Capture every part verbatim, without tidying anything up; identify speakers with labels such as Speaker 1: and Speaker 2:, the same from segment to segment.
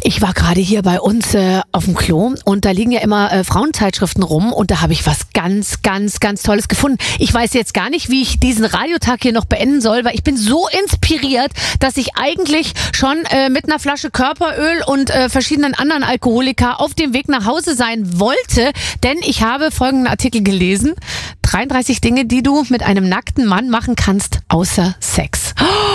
Speaker 1: Ich war gerade hier bei uns äh, auf dem Klo und da liegen ja immer äh, Frauenzeitschriften rum und da habe ich was ganz, ganz, ganz Tolles gefunden. Ich weiß jetzt gar nicht, wie ich diesen Radiotag hier noch beenden soll, weil ich bin so inspiriert, dass ich eigentlich schon äh, mit einer Flasche Körperöl und äh, verschiedenen anderen Alkoholika auf dem Weg nach Hause sein wollte, denn ich habe folgenden Artikel gelesen. dreiunddreißig Dinge, die du mit einem nackten Mann machen kannst, außer Sex.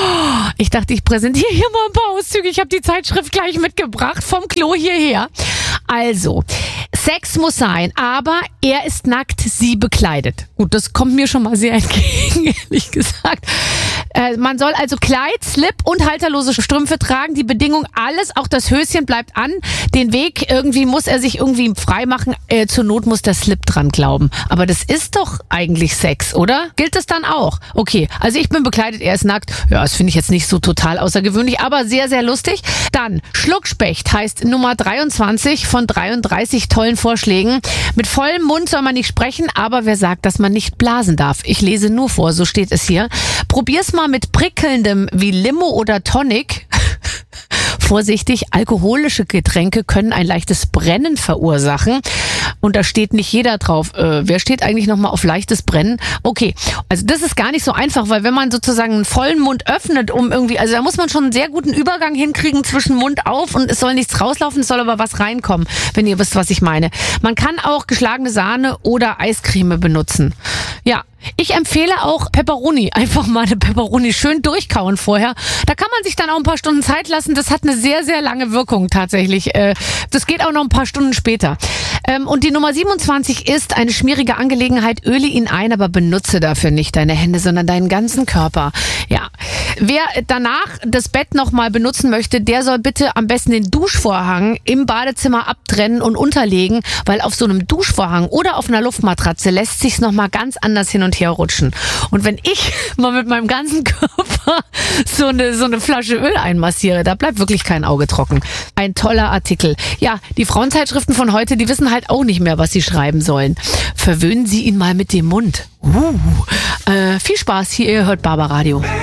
Speaker 1: Ich dachte, ich präsentiere hier mal ein paar Auszüge. Ich habe die Zeitschrift gleich mitgebracht, vom Klo hierher. Also, Sex muss sein, aber er ist nackt, sie bekleidet. Gut, das kommt mir schon mal sehr entgegen, ehrlich gesagt. Äh, man soll also Kleid, Slip und halterlose Strümpfe tragen. Die Bedingung, alles, auch das Höschen bleibt an. Den Weg, irgendwie muss er sich irgendwie frei machen. Äh, zur Not muss der Slip dran glauben. Aber das ist doch eigentlich Sex, oder? Gilt das dann auch? Okay, also ich bin bekleidet, er ist nackt. Ja, das finde ich jetzt nicht so total außergewöhnlich, aber sehr, sehr lustig. Dann, Schluckspecht heißt Nummer dreiundzwanzig von dreiunddreißig tollen Vorschlägen. Mit vollem Mund soll man nicht sprechen, aber wer sagt, dass man nicht blasen darf? Ich lese nur vor, so steht es hier. Probier's mal mit prickelndem wie Limo oder Tonic. Vorsichtig, alkoholische Getränke können ein leichtes Brennen verursachen. Und da steht nicht jeder drauf. Äh, wer steht eigentlich nochmal auf leichtes Brennen? Okay, also das ist gar nicht so einfach, weil wenn man sozusagen einen vollen Mund öffnet, um irgendwie, also da muss man schon einen sehr guten Übergang hinkriegen zwischen Mund auf und es soll nichts rauslaufen, es soll aber was reinkommen, wenn ihr wisst, was ich meine. Man kann auch geschlagene Sahne oder Eiscreme benutzen. Ja, ich empfehle auch Pepperoni. Einfach mal eine Pepperoni schön durchkauen vorher. Da kann man sich dann auch ein paar Stunden Zeit lassen. Das hat eine sehr, sehr lange Wirkung tatsächlich. Das geht auch noch ein paar Stunden später. Und die Nummer siebenundzwanzig ist eine schmierige Angelegenheit. Öle ihn ein, aber benutze dafür nicht deine Hände, sondern deinen ganzen Körper. Ja. Wer danach das Bett nochmal benutzen möchte, der soll bitte am besten den Duschvorhang im Badezimmer abtrennen und unterlegen, weil auf so einem Duschvorhang oder auf einer Luftmatratze lässt sich's nochmal ganz anders hin und her rutschen. Und wenn ich mal mit meinem ganzen Körper so eine, so eine Flasche Öl einmassiere, da bleibt wirklich kein Auge trocken. Ein toller Artikel. Ja, die Frauenzeitschriften von heute, die wissen halt auch nicht mehr, was sie schreiben sollen. Verwöhnen Sie ihn mal mit dem Mund. Uh, äh, viel Spaß, hier, ihr hört Barbaradio.